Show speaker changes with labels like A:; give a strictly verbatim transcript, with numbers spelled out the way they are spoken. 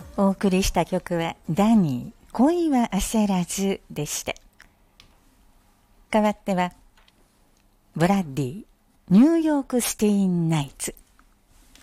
A: お送りした曲はダニー、恋は焦らずでした。代わってはブラッディ、ニューヨークシティナイツ。